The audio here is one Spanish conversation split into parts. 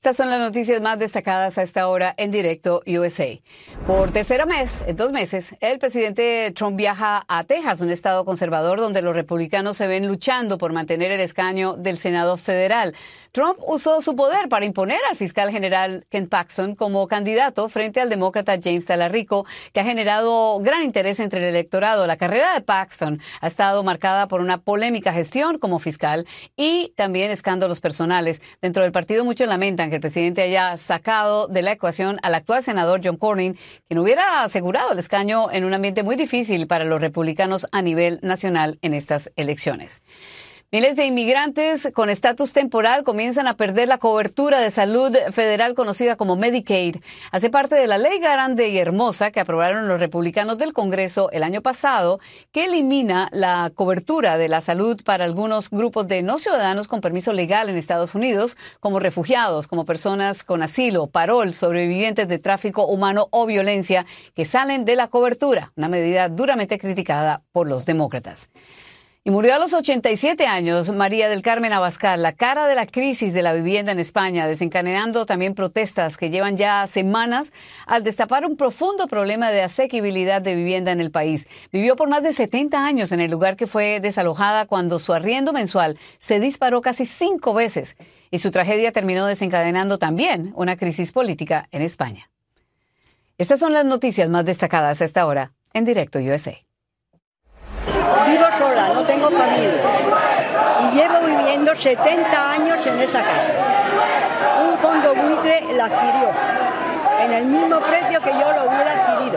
Estas son las noticias más destacadas a esta hora en Directo USA. Por tercera vez en 2 meses, el presidente Trump viaja a Texas, un estado conservador donde los republicanos se ven luchando por mantener el escaño del Senado federal. Trump usó su poder para imponer al fiscal general Ken Paxton como candidato frente al demócrata James Talarico, que ha generado gran interés entre el electorado. La carrera de Paxton ha estado marcada por una polémica gestión como fiscal y también escándalos personales. Dentro del partido muchos lamentan que el presidente haya sacado de la ecuación al actual senador John Cornyn, quien hubiera asegurado el escaño en un ambiente muy difícil para los republicanos a nivel nacional en estas elecciones. Miles de inmigrantes con estatus temporal comienzan a perder la cobertura de salud federal conocida como Medicaid. Hace parte de la ley grande y hermosa que aprobaron los republicanos del Congreso el año pasado, que elimina la cobertura de la salud para algunos grupos de no ciudadanos con permiso legal en Estados Unidos, como refugiados, como personas con asilo, parol, sobrevivientes de tráfico humano o violencia, que salen de la cobertura, una medida duramente criticada por los demócratas. Y murió a los 87 años María del Carmen Abascal, la cara de la crisis de la vivienda en España, desencadenando también protestas que llevan ya semanas al destapar un profundo problema de asequibilidad de vivienda en el país. Vivió por más de 70 años en el lugar que fue desalojada cuando su arriendo mensual se disparó casi 5 veces y su tragedia terminó desencadenando también una crisis política en España. Estas son las noticias más destacadas a esta hora en Directo USA. Vivo sola, no tengo familia y llevo viviendo 70 años en esa casa. Un fondo buitre la adquirió en el mismo precio que yo lo hubiera adquirido.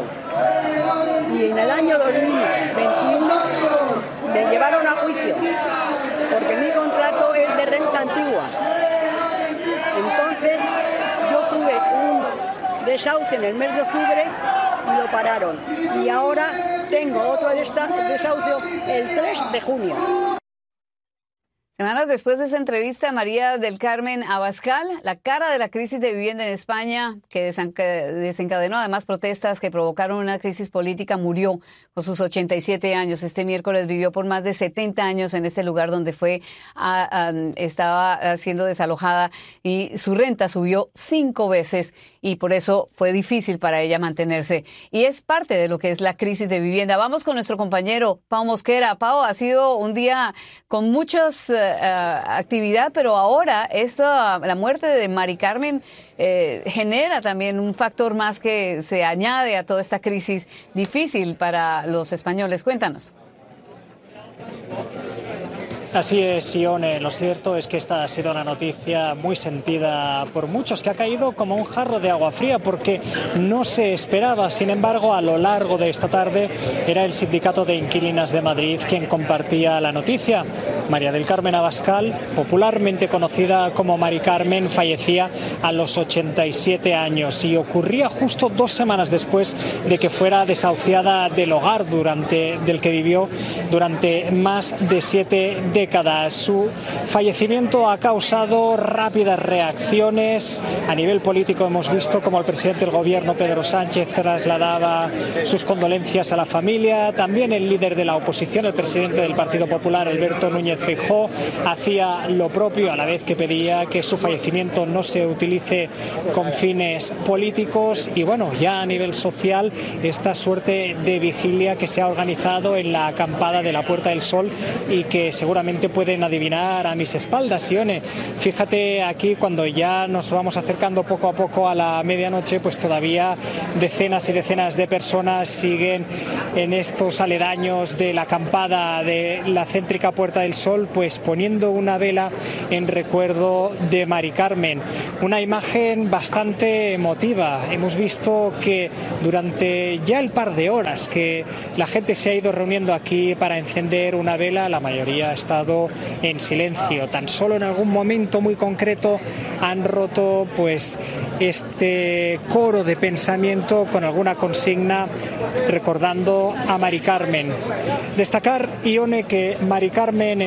Y en el año 2021 me llevaron a juicio porque mi contrato es de renta antigua. Entonces yo tuve un desahucio en el mes de octubre y lo pararon. Y ahora tengo otro desahucio el 3 de junio. Semanas después de esa entrevista, María del Carmen Abascal, la cara de la crisis de vivienda en España, que desencadenó además protestas que provocaron una crisis política, murió con sus 87 años. Este miércoles vivió por más de 70 años en este lugar donde estaba siendo desalojada y su renta subió 5 veces y por eso fue difícil para ella mantenerse. Y es parte de lo que es la crisis de vivienda. Vamos con nuestro compañero Pau Mosquera. Pau, ha sido un día con muchas actividad, pero ahora la muerte de Mari Carmen genera también un factor más que se añade a toda esta crisis difícil para los españoles. Cuéntanos. Así es, Ione. Lo cierto es que esta ha sido una noticia muy sentida por muchos, que ha caído como un jarro de agua fría porque no se esperaba. Sin embargo, a lo largo de esta tarde era el Sindicato de Inquilinas de Madrid quien compartía la noticia. María del Carmen Abascal, popularmente conocida como Mari Carmen, fallecía a los 87 años y ocurría justo 2 semanas después de que fuera desahuciada del hogar del que vivió durante más de 7 décadas. Su fallecimiento ha causado rápidas reacciones. A nivel político hemos visto como el presidente del gobierno, Pedro Sánchez, trasladaba sus condolencias a la familia. También el líder de la oposición, el presidente del Partido Popular, Alberto Núñez Feijóo, hacía lo propio a la vez que pedía que su fallecimiento no se utilice con fines políticos. Y bueno, ya a nivel social, esta suerte de vigilia que se ha organizado en la acampada de la Puerta del Sol y que seguramente pueden adivinar a mis espaldas, Ione. Fíjate aquí, cuando ya nos vamos acercando poco a poco a la medianoche, pues todavía decenas y decenas de personas siguen en estos aledaños de la acampada de la céntrica Puerta del Sol, pues poniendo una vela en recuerdo de Mari Carmen. Una imagen bastante emotiva. Hemos visto que durante ya el par de horas que la gente se ha ido reuniendo aquí para encender una vela, la mayoría ha estado en silencio. Tan solo en algún momento muy concreto han roto pues este coro de pensamiento con alguna consigna recordando a Mari Carmen. Destacar, Ione, que Mari Carmen en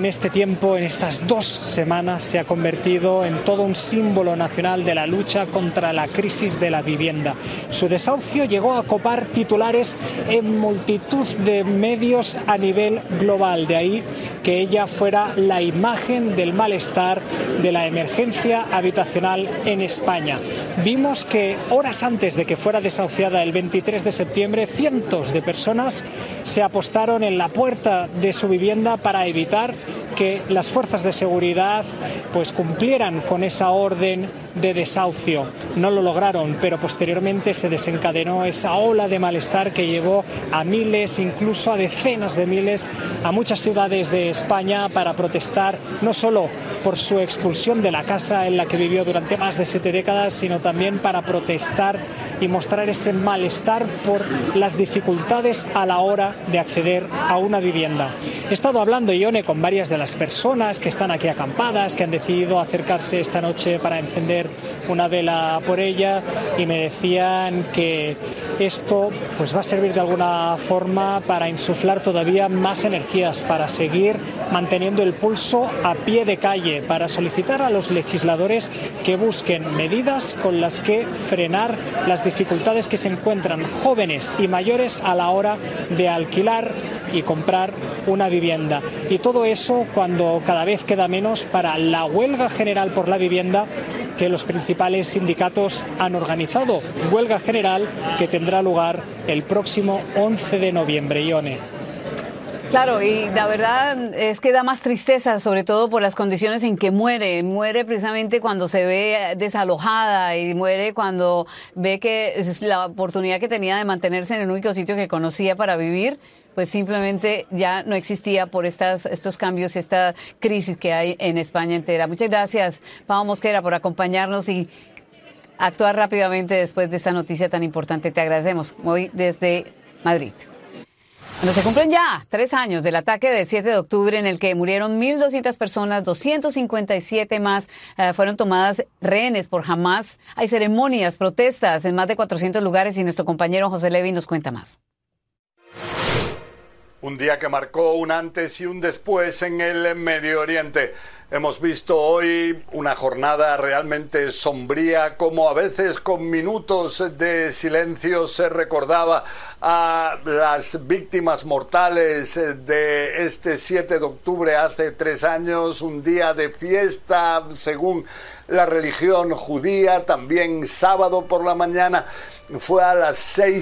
este tiempo, en estas 2 semanas, se ha convertido en todo un símbolo nacional de la lucha contra la crisis de la vivienda. Su desahucio llegó a copar titulares en multitud de medios a nivel global, de ahí que ella fuera la imagen del malestar de la emergencia habitacional en España. Vimos que horas antes de que fuera desahuciada el 23 de septiembre, cientos de personas se apostaron en la puerta de su vivienda para evitar que las fuerzas de seguridad pues cumplieran con esa orden de desahucio. No lo lograron, pero posteriormente se desencadenó esa ola de malestar que llevó a miles, incluso a decenas de miles, a muchas ciudades de España para protestar no solo por su expulsión de la casa en la que vivió durante más de 7 décadas, sino también para protestar y mostrar ese malestar por las dificultades a la hora de acceder a una vivienda. He estado hablando, Ione, con varias de las personas que están aquí acampadas, que han decidido acercarse esta noche para encender una vela por ella, y me decían que esto pues va a servir de alguna forma para insuflar todavía más energías, para seguir manteniendo el pulso a pie de calle, para solicitar a los legisladores que busquen medidas con las que frenar las dificultades que se encuentran jóvenes y mayores a la hora de alquilar y comprar una vivienda. Y todo eso cuando cada vez queda menos para la huelga general por la vivienda que los principales sindicatos han organizado. Huelga general que tendrá lugar el próximo 11 de noviembre, Ione. Claro, y la verdad es que da más tristeza, sobre todo por las condiciones en que muere. Muere precisamente cuando se ve desalojada y muere cuando ve que es la oportunidad que tenía de mantenerse en el único sitio que conocía para vivir, pues simplemente ya no existía por estos cambios y esta crisis que hay en España entera. Muchas gracias, Pau Mosquera, por acompañarnos y actuar rápidamente después de esta noticia tan importante. Te agradecemos hoy desde Madrid. Bueno, se cumplen ya 3 años del ataque del 7 de octubre en el que murieron 1.200 personas, 257 más fueron tomadas rehenes por Hamás. Hay ceremonias, protestas en más de 400 lugares y nuestro compañero José Levi nos cuenta más. Un día que marcó un antes y un después en el Medio Oriente. Hemos visto hoy una jornada realmente sombría, como a veces con minutos de silencio se recordaba a las víctimas mortales de este 7 de octubre hace 3 años, un día de fiesta según la religión judía, también sábado por la mañana. Fue a las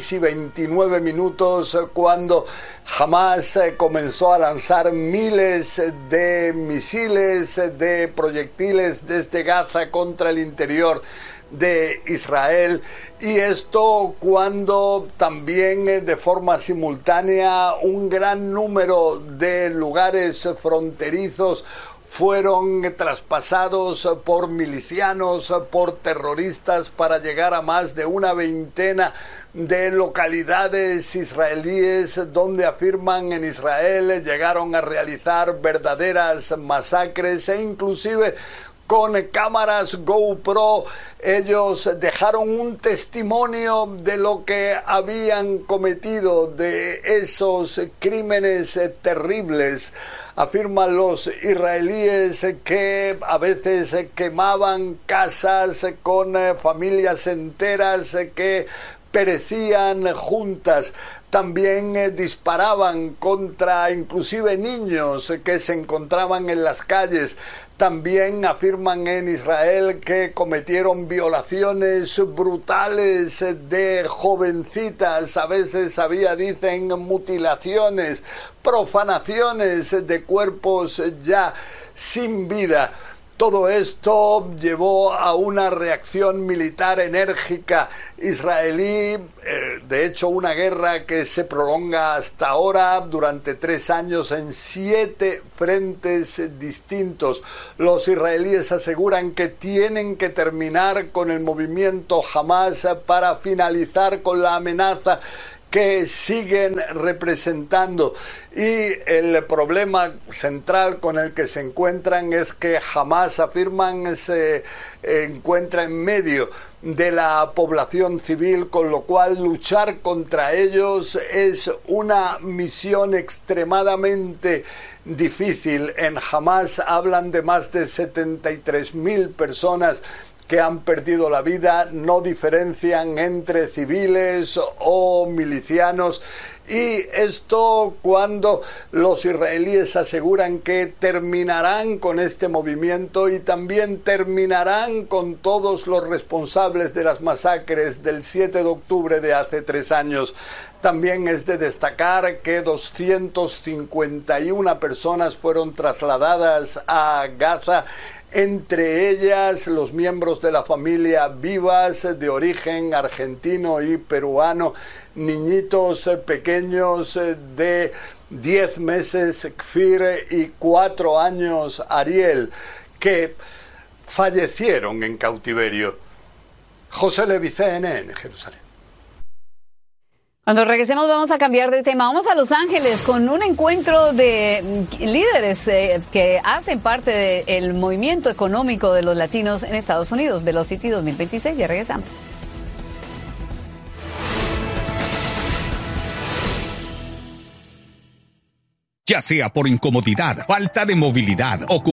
6:29 cuando Hamás comenzó a lanzar miles de misiles, de proyectiles desde Gaza contra el interior de Israel, y esto cuando también de forma simultánea un gran número de lugares fronterizos fueron traspasados por milicianos, por terroristas, para llegar a más de una veintena de localidades israelíes donde afirman en Israel llegaron a realizar verdaderas masacres e inclusive con cámaras GoPro ellos dejaron un testimonio de lo que habían cometido, de esos crímenes terribles. Afirman los israelíes que a veces quemaban casas con familias enteras que perecían juntas. También disparaban contra inclusive niños que se encontraban en las calles. También afirman en Israel que cometieron violaciones brutales de jovencitas. A veces dicen, mutilaciones, profanaciones de cuerpos ya sin vida. Todo esto llevó a una reacción militar enérgica israelí, de hecho una guerra que se prolonga hasta ahora durante 3 años en 7 frentes distintos. Los israelíes aseguran que tienen que terminar con el movimiento Hamás para finalizar con la amenaza que siguen representando, y el problema central con el que se encuentran es que Hamás, afirman, se encuentra en medio de la población civil, con lo cual luchar contra ellos es una misión extremadamente difícil. En Hamas hablan de más de 73.000 personas que han perdido la vida, no diferencian entre civiles o milicianos. Y esto cuando los israelíes aseguran que terminarán con este movimiento y también terminarán con todos los responsables de las masacres del 7 de octubre de hace 3 años. También es de destacar que 251 personas fueron trasladadas a Gaza, entre ellas los miembros de la familia Vivas, de origen argentino y peruano, niñitos pequeños de 10 meses, Kfir, y 4 años, Ariel, que fallecieron en cautiverio. José Levi, CNN, Jerusalén. Cuando regresemos vamos a cambiar de tema. Vamos a Los Ángeles con un encuentro de líderes que hacen parte del movimiento económico de los latinos en Estados Unidos, Velocity 2026. Ya regresamos. Ya sea por incomodidad, falta de movilidad o